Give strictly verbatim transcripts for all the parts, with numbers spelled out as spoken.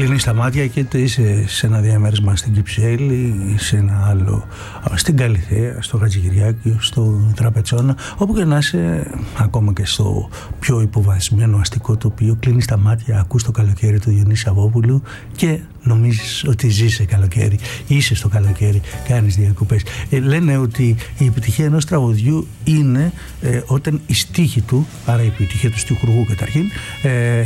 Κλείνεις τα μάτια και είσαι σε ένα διαμέρισμα στην Κυψέλη, σε ένα άλλο στην Καλιθέα, στο Χατζηγυριάκιο, στο Τραπετσόνα, όπου και να είσαι, ακόμα και στο πιο υποβασμένο αστικό τοπίο, κλείνεις τα μάτια, ακούς το καλοκαίρι του Διονύση Σαββόπουλου και νομίζεις ότι ζεις σε καλοκαίρι, είσαι στο καλοκαίρι, κάνεις διακοπές. Ε, λένε ότι η επιτυχία ενός τραγουδιού είναι ε, όταν η στίχη του, άρα η επιτυχία του στιχουργού καταρχήν, ε, ε,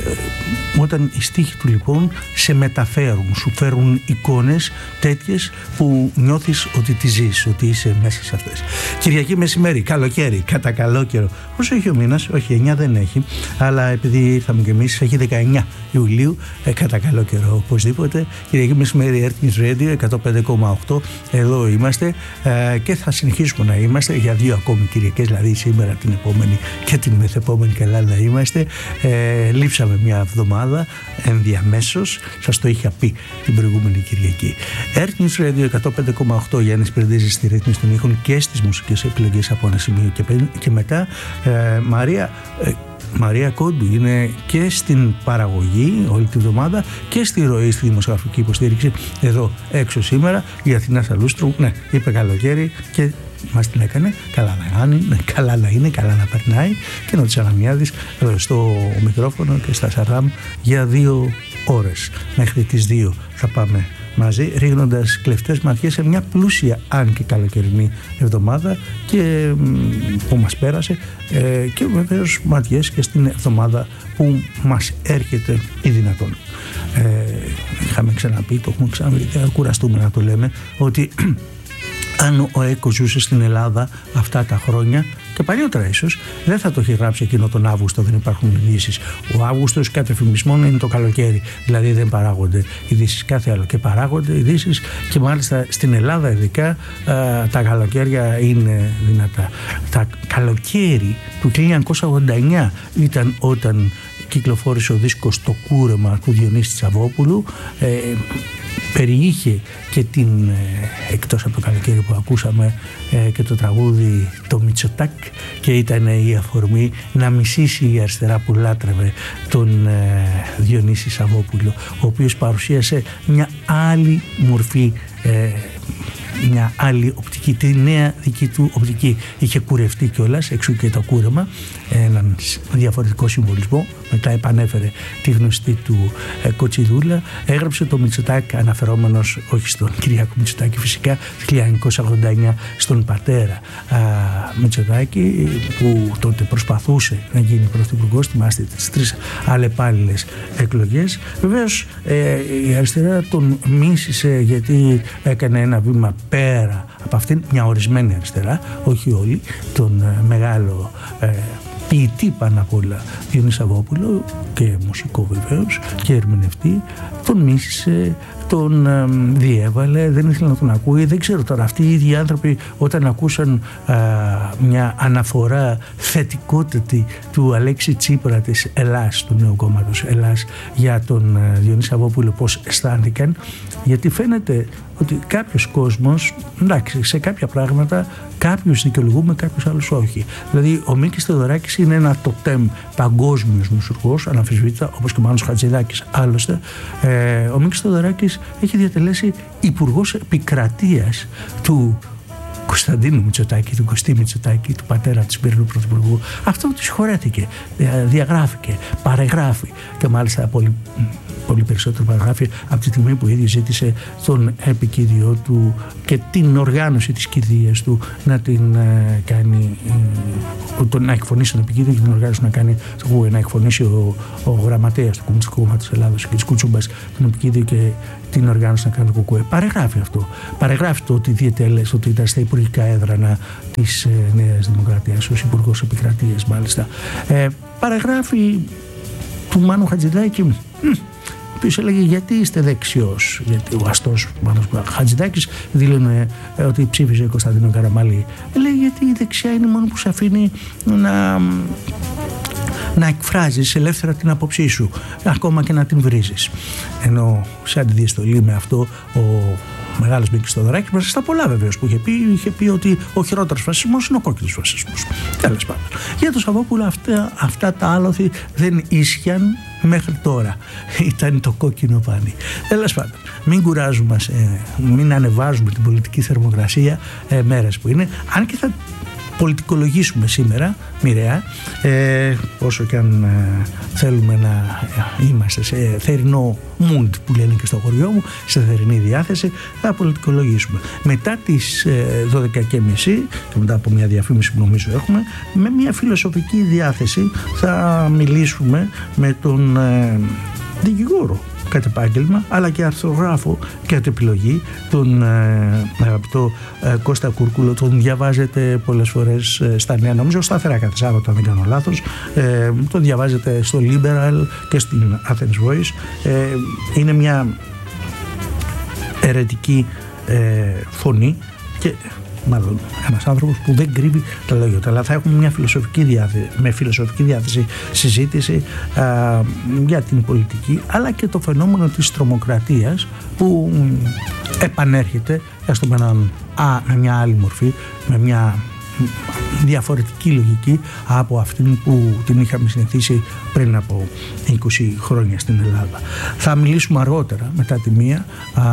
όταν οι στίχοι του λοιπόν σε μεταφέρουν, σου φέρουν εικόνες τέτοιες που νιώθεις ότι τη ζεις, ότι είσαι μέσα σε αυτές. Κυριακή μεσημέρι, καλοκαίρι, κατά καλό καιρό. Πόσο έχει ο μήνας? Όχι, εννιά δεν έχει, αλλά επειδή ήρθαμε κι εμείς, έχει δεκαεννιά Ιουλίου, ε, κατά καλό καιρό οπωσδήποτε. Κυριακή μεσημέρι, Earth News Radio εκατόν πέντε κόμμα οκτώ, εδώ είμαστε ε, και θα συνεχίσουμε να είμαστε για δύο ακόμη Κυριακές, δηλαδή σήμερα, την επόμενη και την μεθεπόμενη, καλά να είμαστε. Ε, λείψαμε μια εβδομάδα ενδιαμέσως, σας το είχα πει την προηγούμενη Κυριακή. Earth News Radio εκατόν πέντε κόμμα οκτώ, Γιάννης Περδίζης στη ρύθμιση των ήχων και στις μουσικές επιλογές από ένα σημείο και, και μετά ε, Μαρία ε, Μαρία Κόντου είναι και στην παραγωγή όλη τη βδομάδα και στη ροή, στη δημοσιογραφική υποστήριξη εδώ έξω σήμερα. Η Αθηνά Σαλούστρου, ναι, είπε καλοκαίρι και μας την έκανε. Καλά να κάνει, ναι, καλά να είναι, καλά να περνάει. Και να της Αναμιάδης στο μικρόφωνο και στα Σαράμ για δύο ώρες. Μέχρι τις δύο θα πάμε μαζί, ρίχνοντας κλεφτές ματιές σε μια πλούσια αν και καλοκαιρινή εβδομάδα και, που μας πέρασε ε, και βεβαίως ματιές και στην εβδομάδα που μας έρχεται ή δυνατόν. Ε, είχαμε ξαναπεί, το έχουμε ξαναπεί, θα κουραστούμε να το λέμε, ότι αν ο Έκο ζούσε στην Ελλάδα αυτά τα χρόνια και παλιότερα ίσως, δεν θα το έχει γράψει εκείνο τον Αύγουστο, δεν υπάρχουν ειδήσεις. Ο Αύγουστος κατ' εφημισμόν είναι το καλοκαίρι, δηλαδή δεν παράγονται ειδήσεις κάθε άλλο και παράγονται ειδήσεις και μάλιστα στην Ελλάδα ειδικά α, τα καλοκαίρια είναι δυνατά. Τα καλοκαίρι του χίλια εννιακόσια ογδόντα εννιά ήταν όταν κυκλοφόρησε ο δίσκος «Το κούρεμα» του Διονύση Σαββόπουλου. Ε, περιείχε και την, ε, εκτός από το καλοκαίρι που ακούσαμε, ε, και το τραγούδι «Το Μητσοτάκ» και ήταν η αφορμή να μισήσει η αριστερά που λάτρευε τον ε, Διονύση Σαββόπουλο, ο οποίος παρουσίασε μια άλλη μορφή, ε, μια άλλη οπτική, τη νέα δική του οπτική. Είχε κουρευτεί κιόλας, εξού και το κούρεμα, έναν διαφορετικό συμβολισμό. Μετά επανέφερε τη γνωστή του ε, Κοτσιδούλα. Έγραψε το Μητσοτάκη αναφερόμενος όχι στον Κυριάκο Μητσοτάκη φυσικά, το χίλια εννιακόσια ογδόντα εννιά στον πατέρα α, Μητσοτάκη, που τότε προσπαθούσε να γίνει πρωθυπουργός. Θυμάστε τις τρεις αλλεπάλληλες εκλογές. Βεβαίως ε, η αριστερά τον μίσησε γιατί έκανε ένα βήμα πέρα από αυτήν, μια ορισμένη αριστερά, όχι όλοι, τον ε, μεγάλο ε, ποιητή πάνω απ' όλα Διονύση Σαββόπουλο, και μουσικό βεβαίως και ερμηνευτή. Τον μίσησε, τον ε, διέβαλε, δεν ήθελε να τον ακούει. Δεν ξέρω τώρα, αυτοί οι ίδιοι άνθρωποι όταν ακούσαν ε, μια αναφορά θετικότητη του Αλέξη Τσίπρα της Ελλάς, του νέου κόμματος Ελλάς, για τον ε, Διονύση Σαββόπουλο, πώς αισθάνθηκαν, γιατί φαίνεται ότι κάποιος κόσμος, εντάξει, σε κάποια πράγματα κάποιους δικαιολογούμε, κάποιους άλλους όχι. Δηλαδή ο Μίκης Θεοδωράκης είναι ένα τοτέμ παγκόσμιος μουσουργός, αναμφισβήτητα, όπως και ο Μάνος Χατζηδάκης άλλωστε. Ε, ο Μίκης Θεοδωράκης έχει διατελέσει υπουργός επικρατείας του Κωνσταντίνου Μητσοτάκη, του Κωστή Μητσοτάκη, του πατέρα του σημερινού πρωθυπουργού. Αυτό του συγχωρέθηκε, διαγράφηκε, παρεγράφει και μάλιστα πολύ, πολύ περισσότερο παραγράφει από τη στιγμή που ήδη ζήτησε τον επικίδιό του και την οργάνωση της κηδείας του να την ε, κάνει, ε, το, να εκφωνήσει τον επικίδιο και την οργάνωση να κάνει, το, να εκφωνήσει ο, ο γραμματέας του Κομμουνιστικού Κόμματος Ελλάδος και της Κούτσουμπας τον επικίδιο και την οργάνωση να κάνει το Κουκουέ. Παρεγράφει αυτό. Παρεγράφει το ότι διετέλεσε, ότι ήταν στα υπουργικά έδρανα της ε, Νέας Δημοκρατίας, ως υπουργός επικρατείας μάλιστα. Ε, παρεγράφει του Μάνου Χατζηδάκη, ο οποίος έλεγε γιατί είστε δεξιός, γιατί ο αστός Μάνος Χατζηδάκης δήλωνε ε, ότι ψήφιζε Κωνσταντίνο Καραμαλή. Λέει γιατί η δεξιά είναι μόνο που σε αφήνει να... να εκφράζεις ελεύθερα την άποψή σου, ακόμα και να την βρίζεις. Ενώ σε αντιδιαστολή με αυτό ο μεγάλος Μίκης Θεοδωράκης, μέσα στα πολλά βεβαίως που είχε πει, είχε πει ότι ο χειρότερος φασισμός είναι ο κόκκινος φασισμός. Τέλος πάντων. Για τον Σαββόπουλο αυτά, αυτά τα άλοθη δεν ίσχυαν μέχρι τώρα ήταν το κόκκινο πάνι. Τέλος πάντων, μην κουράζουμε, μην ανεβάζουμε την πολιτική θερμοκρασία ε, μέρες που είναι, αν και θα πολιτικολογήσουμε σήμερα μοιραία, ε, όσο και αν ε, θέλουμε να είμαστε σε θερινό mood που λένε και στο χωριό μου, σε θερινή διάθεση, θα πολιτικολογήσουμε. Μετά τις ε, δώδεκα και μισή και μετά από μια διαφήμιση που νομίζω έχουμε, με μια φιλοσοφική διάθεση θα μιλήσουμε με τον ε, δικηγόρο κατ' επάγγελμα, αλλά και αρθρογράφο κατ' επιλογή, τον ε, αγαπητό ε, Κώστα Κούρκουλο. Τον διαβάζετε πολλές φορές ε, στα νέα, νομίζω σταθερά κάθε Σάββατο αν δεν κάνω λάθος, ε, τον διαβάζετε στο Liberal και στην Athens Voice. ε, είναι μια αιρετική ε, φωνή και μάλλον ένας άνθρωπος που δεν κρύβει τα λόγια του, αλλά θα έχουμε μια φιλοσοφική διάθεση, με φιλοσοφική διάθεση συζήτηση α, για την πολιτική, αλλά και το φαινόμενο της τρομοκρατίας που επανέρχεται έστω με, έναν, α, με μια άλλη μορφή, με μια διαφορετική λογική από αυτήν που την είχαμε συνηθίσει πριν από είκοσι χρόνια στην Ελλάδα. Θα μιλήσουμε αργότερα μετά τη μία, α,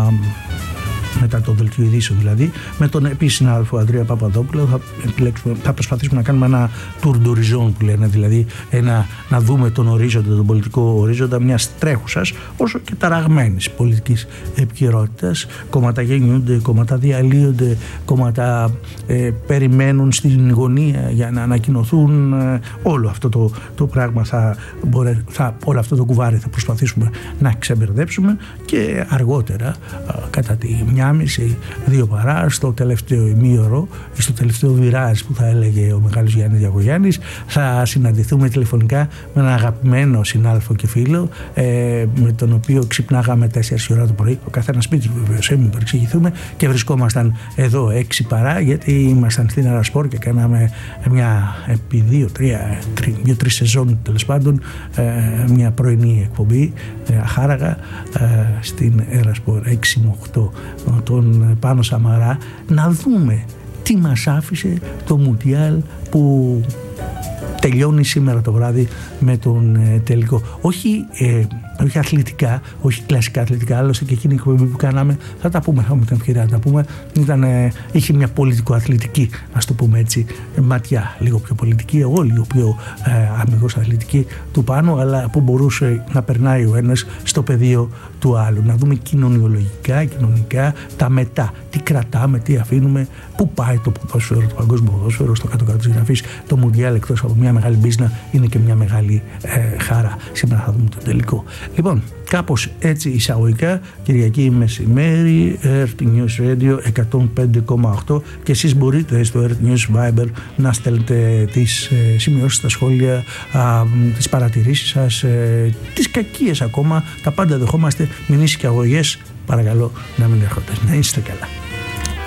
μετά το δελτίο ειδήσεων δηλαδή, με τον επίσης συνάδελφο Ανδρέα Παπαδόπουλο. Θα, θα προσπαθήσουμε να κάνουμε ένα tour d'horizon που λένε, δηλαδή ένα, να δούμε τον ορίζοντα, τον πολιτικό ορίζοντα μιας τρέχουσας όσο και ταραγμένης πολιτικής επικαιρότητας. Κόμματα γεννιούνται, κόμματα διαλύονται, κόμματα ε, περιμένουν στην γωνία για να ανακοινωθούν. Ε, όλο αυτό το, το πράγμα θα, μπορέ, θα, όλο αυτό το κουβάρι θα προσπαθήσουμε να ξεμπερδέψουμε και αργότερα ε, κατά τη μια μισή, δύο παρά, στο τελευταίο ημίωρο, στο τελευταίο βιράζ που θα έλεγε ο μεγάλος Γιάννης Διακογιάννης, θα συναντηθούμε τηλεφωνικά με έναν αγαπημένο συνάδελφο και φίλο, ε, με τον οποίο ξυπνάγαμε τέσσερις ώρα το πρωί, ο καθένας σπίτι του βεβαίως, μην παρεξηγηθούμε, και βρισκόμασταν εδώ έξι παρά, γιατί ήμασταν στην Ερασπόρ και κάναμε μια επί δύο, τρία, τρι, δύο, τρεις σεζόν τέλος πάντων, ε, μια πρωινή εκπομπή, ε, αχάραγα, ε, στην Ερασπόρ έξι με οκτώ, τον Πάνο Σαμαρά, να δούμε τι μας άφησε το Μουντιάλ που τελειώνει σήμερα το βράδυ με τον ε, τελικό. Όχι, ε, όχι αθλητικά, όχι κλασικά αθλητικά, άλλωστε και εκείνη η εκπομπή που κάναμε, θα τα πούμε, θα έχουμε την ευκαιρία να τα πούμε, ήταν, ε, είχε μια πολιτικο-αθλητική, ας το πούμε έτσι, ματιά, λίγο πιο πολιτική, εγώ λίγο πιο ε, αμυγός αθλητική του Πάνου, αλλά που μπορούσε να περνάει ο ένας στο πεδίο του άλλου, να δούμε κοινωνιολογικά, κοινωνικά, τα μετά, τι κρατάμε, τι αφήνουμε, πού πάει το ποδόσφαιρο, το παγκόσμιο ποδόσφαιρο, στο κάτω-κάτω της γραφής, το Μουντιάλ εκτός από μια μεγάλη μπίζνα είναι και μια μεγάλη ε, χαρά. Σήμερα θα δούμε το τελικό. Λοιπόν, κάπως έτσι εισαγωγικά, Κυριακή μεσημέρι, Earth News Radio εκατόν πέντε κόμμα οκτώ, και εσείς μπορείτε στο Earth News Viber να στέλνετε τις ε, σημειώσεις, τα σχόλια, α, τις παρατηρήσεις σας, ε, τις κακίες ακόμα, τα πάντα δεχόμαστε, μηνύσεις και αγωγές, παρακαλώ να μην έρχονται. Να είστε καλά.